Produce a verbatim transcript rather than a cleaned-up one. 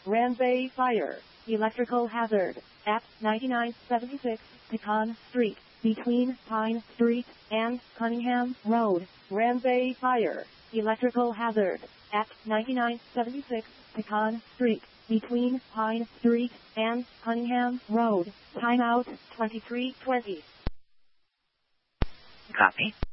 Ramsay Fire. Electrical hazard. At ninety-nine seventy-six Pecan Street, between Pine Street and Cunningham Road. Ramsay Fire. Electrical hazard. At ninety-nine seventy-six Pecan Street, between Pine Street and Cunningham Road. Timeout twenty-three twenty. Copy.